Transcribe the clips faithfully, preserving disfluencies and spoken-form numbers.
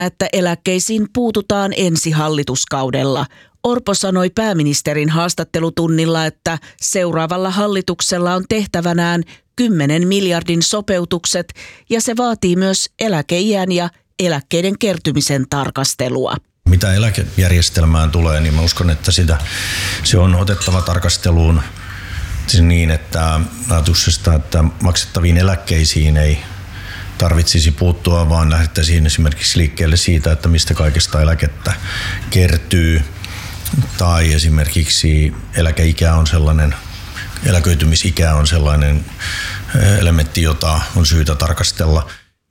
että eläkkeisiin puututaan ensi hallituskaudella. Orpo sanoi pääministerin haastattelutunnilla, että seuraavalla hallituksella on tehtävänään kymmenen miljardin sopeutukset ja se vaatii myös eläkeiän ja eläkkeiden kertymisen tarkastelua. Mitä eläkejärjestelmään tulee, niin mä uskon, että sitä, se on otettava tarkasteluun niin, että ajatuksesta, että maksettaviin eläkkeisiin ei tarvitsisi puuttua, vaan lähdettäisiin esimerkiksi liikkeelle siitä, että mistä kaikesta eläkettä kertyy. Tai esimerkiksi eläkeikä on sellainen, eläköitymisikä on sellainen elementti, jota on syytä tarkastella.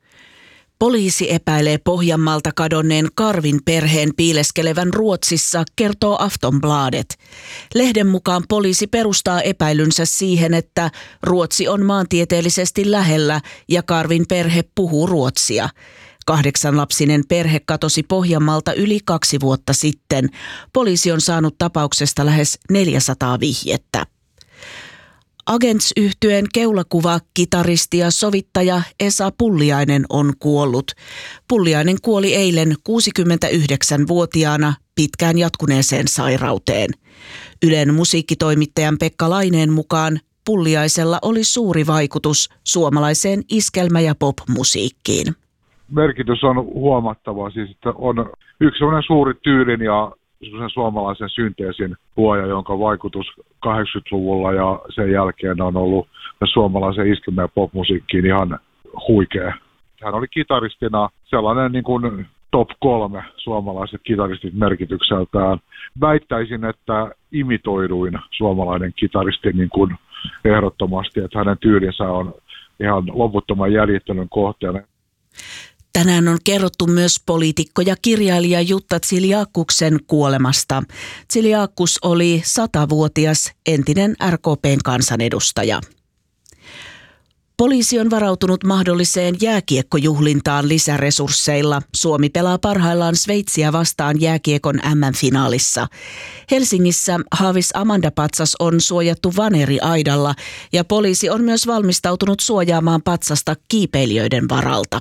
Poliisi epäilee Pohjanmaalta kadonneen Karvin perheen piileskelevän Ruotsissa, kertoo Aftonbladet. Lehden mukaan poliisi perustaa epäilynsä siihen, että Ruotsi on maantieteellisesti lähellä ja Karvin perhe puhuu ruotsia. Kahdeksanlapsinen perhe katosi Pohjanmaalta yli kaksi vuotta sitten. Poliisi on saanut tapauksesta lähes neljäsataa vihjettä. Agents-yhtyeen keulakuva, kitaristi ja sovittaja Esa Pulliainen on kuollut. Pulliainen kuoli eilen kuusikymmentäyhdeksänvuotiaana pitkään jatkuneeseen sairauteen. Ylen musiikkitoimittajan Pekka Laineen mukaan Pulliaisella oli suuri vaikutus suomalaiseen iskelmä- ja pop-musiikkiin. Merkitys on huomattava, siis että on yksi sellainen suuri tyylin ja suomalaisen synteesin luoja, jonka vaikutus kahdeksankymmentäluvulla ja sen jälkeen on ollut suomalaisen iskelmä- ja popmusiikkiin ihan huikea. Hän oli kitaristina sellainen niin kuin top kolme suomalaiset kitaristit merkitykseltään. Väittäisin, että imitoiduin suomalainen kitaristi niin kuin ehdottomasti, että hänen tyylinsä on ihan loputtoman jäljittelyn kohteena. Tänään on kerrottu myös poliitikko ja kirjailija Jutta Tsiljakuksen kuolemasta. Tsiljakakus oli satavuotias entinen R K P:n kansanedustaja. Poliisi on varautunut mahdolliseen jääkiekkojuhlintaan lisäresursseilla. Suomi pelaa parhaillaan Sveitsiä vastaan jääkiekon M M-finaalissa. Helsingissä Haavis Amanda-patsas on suojattu vaneri-aidalla ja poliisi on myös valmistautunut suojaamaan patsasta kiipeilijöiden varalta.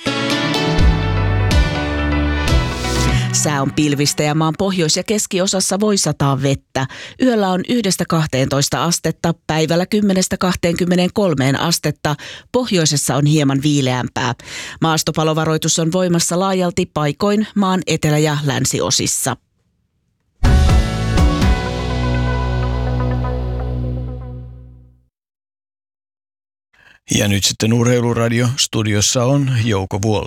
Sää on pilvistä ja maan pohjois- ja keskiosassa voi sataa vettä. Yöllä on yhdestä kahteentoista astetta, päivällä kymmenestä kahteenkymmeneenkolmeen astetta. Pohjoisessa on hieman viileämpää. Maastopalovaroitus on voimassa laajalti paikoin maan etelä- ja länsiosissa. Ja nyt sitten Urheiluradio. Studiossa on Jouko Vuolle.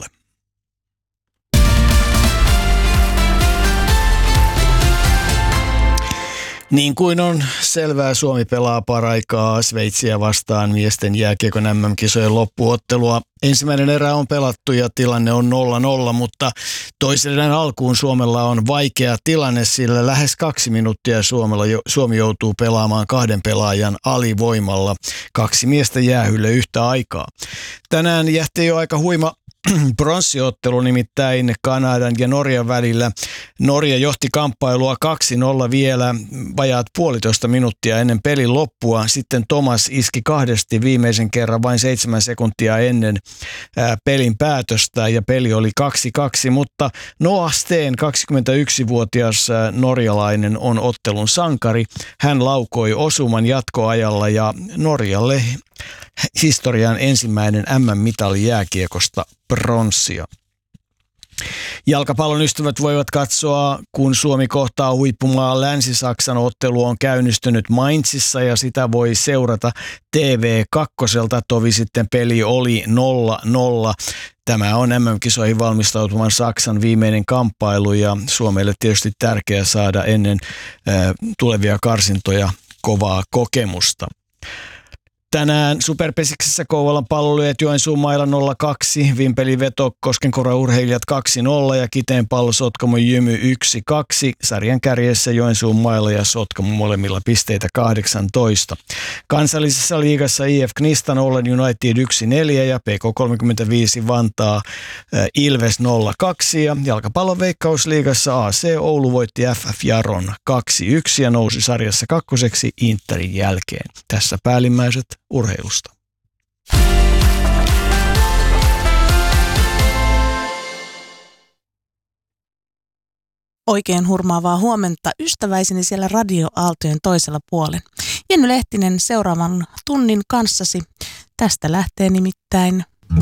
Niin kuin on selvää, Suomi pelaa paraikaa Sveitsiä vastaan miesten jääkiekon M M-kisojen loppuottelua. Ensimmäinen erä on pelattu ja tilanne on nolla nolla, mutta toisen erän alkuun Suomella on vaikea tilanne, sillä lähes kaksi minuuttia Suomella jo, Suomi joutuu pelaamaan kahden pelaajan alivoimalla. Kaksi miestä jäähylle yhtä aikaa. Tänään jähti jo aika huima pronssiottelu nimittäin Kanadan ja Norjan välillä. Norja johti kamppailua kaksi nolla vielä vajaat puolitoista minuuttia ennen pelin loppua. Sitten Thomas iski kahdesti viimeisen kerran vain seitsemän sekuntia ennen ää, pelin päätöstä ja peli oli kaksi kaksi, mutta Noah Steen, kaksikymmentäyksivuotias ää, norjalainen, on ottelun sankari. Hän laukoi osuman jatkoajalla ja Norjalle historian ensimmäinen M M-mitali jääkiekosta, pronssia. Jalkapallon ystävät voivat katsoa, kun Suomi kohtaa huippumaa Länsi-Saksan. Ottelu on käynnistynyt Mainzissa ja sitä voi seurata T V kaksi. Tovi sitten peli oli nolla nolla. Tämä on M M-kisoihin valmistautuvan Saksan viimeinen kamppailu ja Suomelle tietysti tärkeää saada ennen äh, tulevia karsintoja kovaa kokemusta. Tänään Superpesiksessä Kouvolan Pallolyöt Joensuun mailla nolla kaksi, Vimpeli Veto Koskenkorvan Urheilijat kaksi nolla ja Kiteen Pallo Sotkamo Jymy yksi kaksi. Sarjan kärjessä Joensuun mailla ja Sotkamo molemmilla pisteitä kahdeksantoista. Kansallisessa liigassa I F Knistan Oulun United yksi neljä ja P K kolmekymmentäviisi Vantaa äh, Ilves nolla kaksi ja jalkapallon Veikkausliigassa A C Oulu voitti F F Jaron kaksi yksi ja nousi sarjassa kakkoseksi Interin jälkeen. Tässä päällimmäiset urheilusta. Oikein hurmaavaa huomenta ystäväiseni siellä radioaaltojen toisella puolen. Jenny Lehtinen seuraavan tunnin kanssasi. Tästä lähtee nimittäin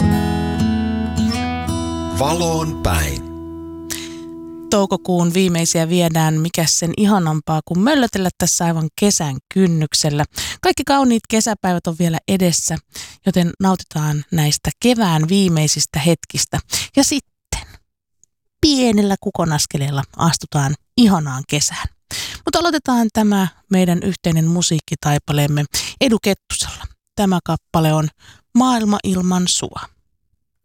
Valoon päin. Toukokuun viimeisiä viedään, mikä sen ihanampaa kuin möllötellä tässä aivan kesän kynnyksellä. Kaikki kauniit kesäpäivät on vielä edessä, joten nautitaan näistä kevään viimeisistä hetkistä. Ja sitten pienellä kukonaskeleella astutaan ihanaan kesään. Mutta aloitetaan tämä meidän yhteinen musiikkitaipaleemme Edu Kettusella. Tämä kappale on Maailma ilman sua.